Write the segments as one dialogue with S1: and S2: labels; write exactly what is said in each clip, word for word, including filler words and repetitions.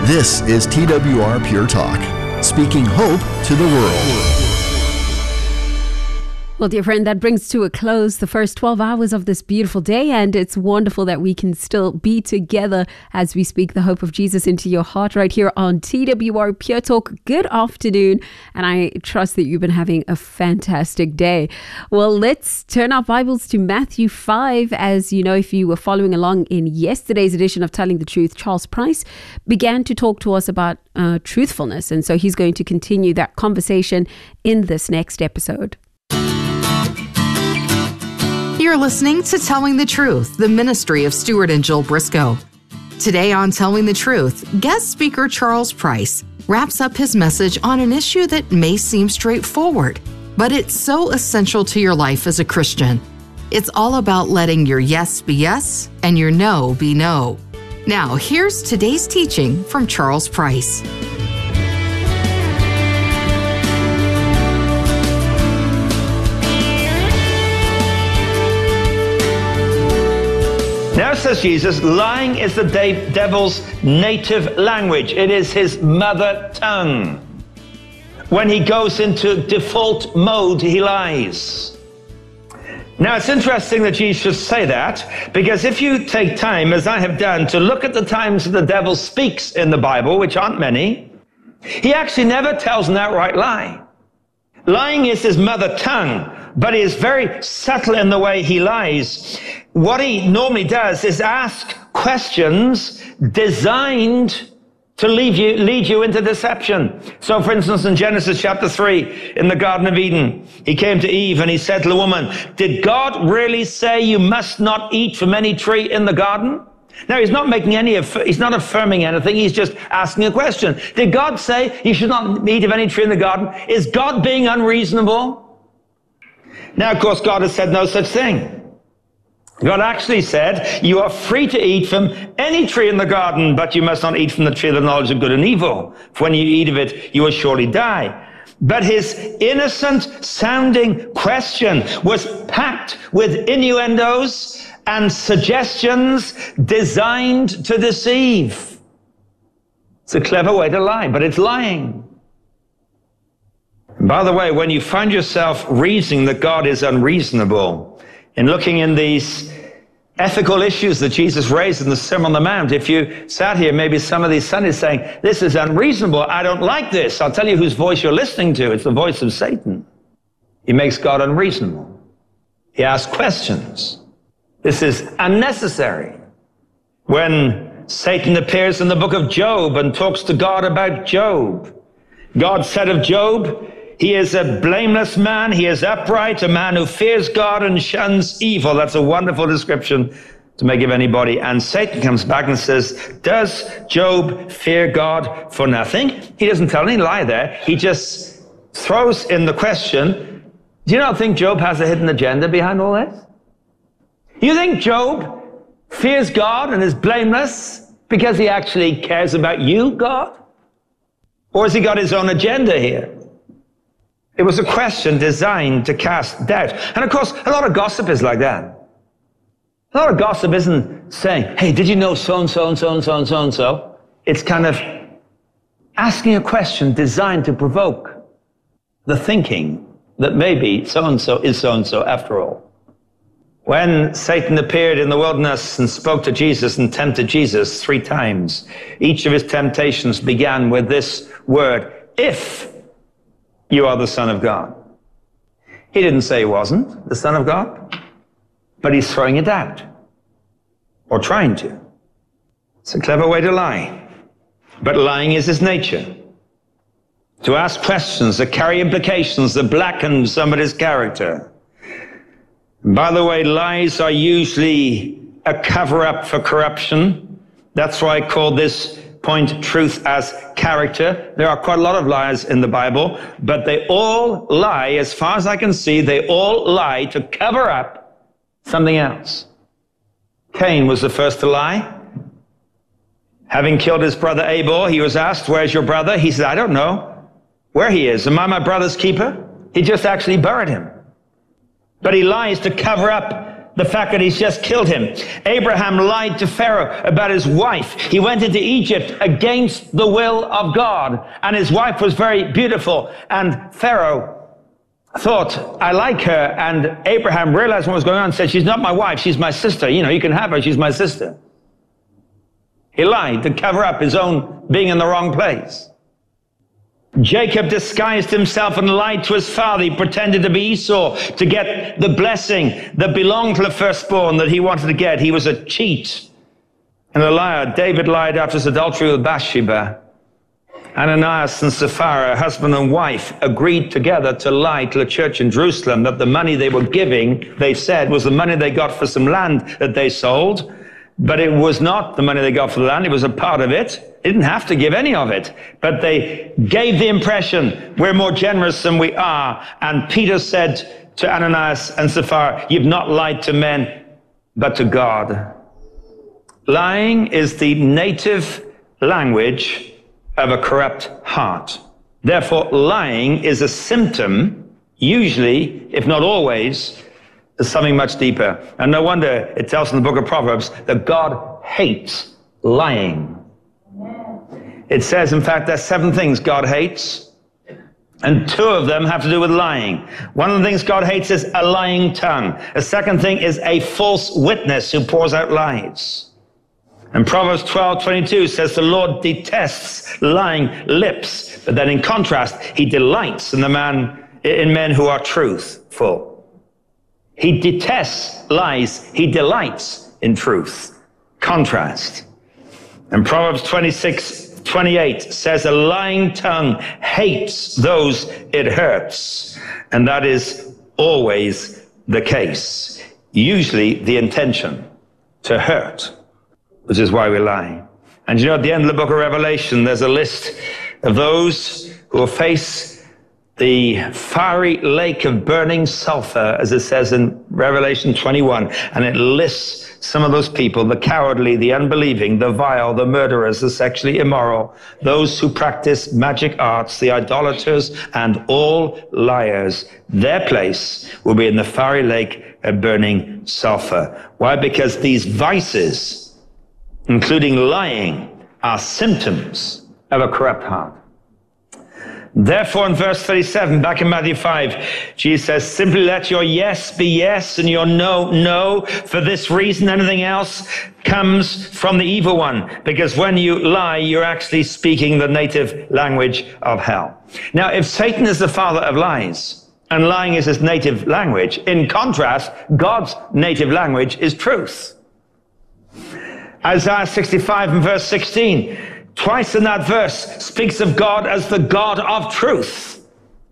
S1: This is T W R Pure Talk, speaking hope to the world.
S2: Well, dear friend, that brings to a close the first twelve hours of this beautiful day, and it's wonderful that we can still be together as we speak the hope of Jesus into your heart right here on T W R Pure Talk. Good afternoon, and I trust that you've been having a fantastic day. Well, let's turn our Bibles to Matthew five. As you know, if you were following along in yesterday's edition of Telling the Truth, Charles Price began to talk to us about uh, truthfulness, and so he's going to continue that conversation in this next episode.
S3: You're listening to Telling the Truth, the ministry of Stuart and Jill Briscoe. Today on Telling the Truth, guest speaker Charles Price wraps up his message on an issue that may seem straightforward, but it's so essential to your life as a Christian. It's all about letting your yes be yes and your no be no. Now, here's today's teaching from Charles Price.
S4: Now, says Jesus, lying is the de- devil's native language. It is his mother tongue. When he goes into default mode, he lies. Now, it's interesting that Jesus should say that, because if you take time, as I have done, to look at the times that the devil speaks in the Bible, which aren't many, he actually never tells an outright lie. Lying is his mother tongue, but he is very subtle in the way he lies. What he normally does is ask questions designed to lead you, lead you into deception. So, for instance, in Genesis chapter three, in the Garden of Eden, he came to Eve and he said to the woman, "Did God really say you must not eat from any tree in the garden?" Now, he's not making any, he's not affirming anything. He's just asking a question. Did God say you should not eat of any tree in the garden? Is God being unreasonable? Now, of course, God has said no such thing. God actually said, you are free to eat from any tree in the garden, but you must not eat from the tree of the knowledge of good and evil. For when you eat of it, you will surely die. But his innocent sounding question was packed with innuendos and suggestions designed to deceive. It's a clever way to lie, but it's lying. And by the way, when you find yourself reasoning that God is unreasonable, in looking in these ethical issues that Jesus raised in the Sermon on the Mount, if you sat here maybe some of these Sundays saying, this is unreasonable, I don't like this, I'll tell you whose voice you're listening to. It's the voice of Satan. He makes God unreasonable. He asks questions. This is unnecessary. When Satan appears in the book of Job and talks to God about Job, God said of Job, he is a blameless man, he is upright, a man who fears God and shuns evil. That's a wonderful description to make of anybody. And Satan comes back and says, does Job fear God for nothing? He doesn't tell any lie there. He just throws in the question, do you not think Job has a hidden agenda behind all this? You think Job fears God and is blameless because he actually cares about you, God? Or has he got his own agenda here? It was a question designed to cast doubt. And of course, a lot of gossip is like that. A lot of gossip isn't saying, hey, did you know so-and-so and so-and-so and so-and-so? It's kind of asking a question designed to provoke the thinking that maybe so-and-so is so-and-so after all. When Satan appeared in the wilderness and spoke to Jesus and tempted Jesus three times, each of his temptations began with this word, if you are the Son of God. He didn't say he wasn't the Son of God, but he's throwing it out, or trying to. It's a clever way to lie, but lying is his nature. To ask questions that carry implications that blacken somebody's character. By the way, lies are usually a cover-up for corruption. That's why I call this point truth as character. There are quite a lot of lies in the Bible, but they all lie, as far as I can see, they all lie to cover up something else. Cain was the first to lie. Having killed his brother Abel, he was asked, where's your brother? He said, I don't know where he is. Am I my brother's keeper? He just actually buried him. But he lies to cover up the fact that he's just killed him. Abraham lied to Pharaoh about his wife. He went into Egypt against the will of God, and his wife was very beautiful. And Pharaoh thought, I like her. And Abraham realized what was going on and said, she's not my wife, she's my sister. You know, you can have her, she's my sister. He lied to cover up his own being in the wrong place. Jacob disguised himself and lied to his father. He pretended to be Esau to get the blessing that belonged to the firstborn that he wanted to get. He was a cheat and a liar. David lied after his adultery with Bathsheba. Ananias and Sapphira, husband and wife, agreed together to lie to the church in Jerusalem that the money they were giving, they said, was the money they got for some land that they sold. But it was not the money they got for the land. It was a part of it. They didn't have to give any of it. But they gave the impression, we're more generous than we are. And Peter said to Ananias and Sapphira, you've not lied to men, but to God. Lying is the native language of a corrupt heart. Therefore, lying is a symptom, usually, if not always, of something much deeper. And no wonder it tells in the book of Proverbs that God hates lying. It says, in fact, there's seven things God hates, and two of them have to do with lying. One of the things God hates is a lying tongue. A second thing is a false witness who pours out lies. And Proverbs twelve twenty-two says the Lord detests lying lips, but then in contrast, he delights in the man, in men who are truthful. He detests lies, he delights in truth. Contrast. And Proverbs twenty-six twenty-eight says a lying tongue hates those it hurts. And that is always the case. Usually the intention to hurt, which is why we lie. And you know, at the end of the book of Revelation, there's a list of those who will face the fiery lake of burning sulfur, as it says in Revelation twenty-one. And it lists some of those people, the cowardly, the unbelieving, the vile, the murderers, the sexually immoral, those who practice magic arts, the idolaters, and all liars. Their place will be in the fiery lake of burning sulfur. Why? Because these vices, including lying, are symptoms of a corrupt heart. Therefore, in verse thirty-seven, back in Matthew five, Jesus says, simply let your yes be yes and your no, no. For this reason, anything else comes from the evil one. Because when you lie, you're actually speaking the native language of hell. Now, if Satan is the father of lies, and lying is his native language, in contrast, God's native language is truth. Isaiah sixty-five and verse sixteen, twice in that verse speaks of God as the God of truth.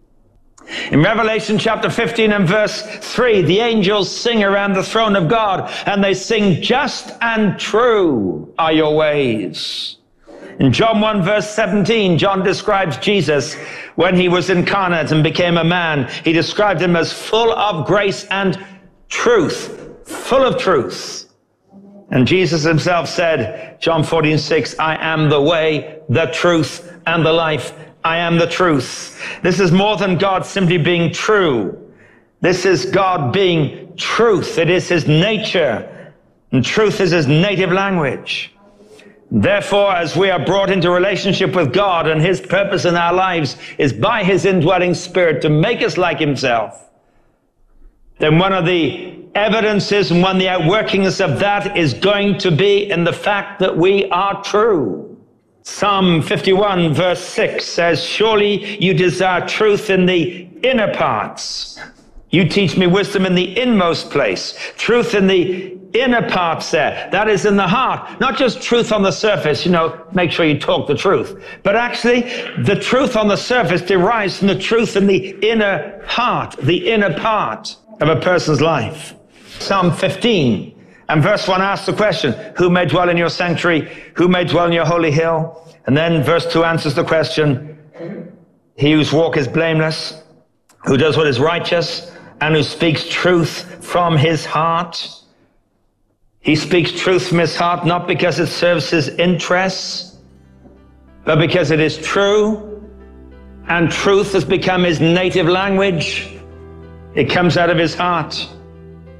S4: In Revelation chapter fifteen and verse three, the angels sing around the throne of God, and they sing, just and true are your ways. In John one verse seventeen, John describes Jesus when he was incarnate and became a man. He described him as full of grace and truth, full of truth. And Jesus himself said, John fourteen six, I am the way, the truth, and the life. I am the truth. This is more than God simply being true. This is God being truth. It is his nature, and truth is his native language. Therefore, as we are brought into relationship with God, and his purpose in our lives is by his indwelling spirit to make us like himself, then one of the evidences and one of the outworkings of that is going to be in the fact that we are true. Psalm fifty-one verse six says, surely you desire truth in the inner parts. You teach me wisdom in the inmost place. Truth in the inner parts there. That is in the heart. Not just truth on the surface, you know, make sure you talk the truth. But actually, the truth on the surface derives from the truth in the inner heart, the inner part of a person's life. Psalm fifteen and verse one asks the question, who may dwell in your sanctuary? Who may dwell in your holy hill? And then verse two answers the question, he whose walk is blameless, who does what is righteous, and who speaks truth from his heart. He speaks truth from his heart, not because it serves his interests, but because it is true, and truth has become his native language. It comes out of his heart.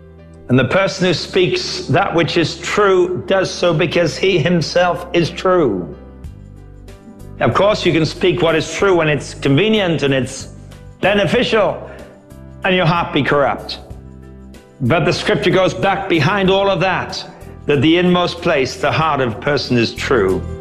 S4: And the person who speaks that which is true does so because he himself is true. Of course, you can speak what is true when it's convenient and it's beneficial, and your heart be corrupt. But the scripture goes back behind all of that, that the inmost place, the heart of a person is true.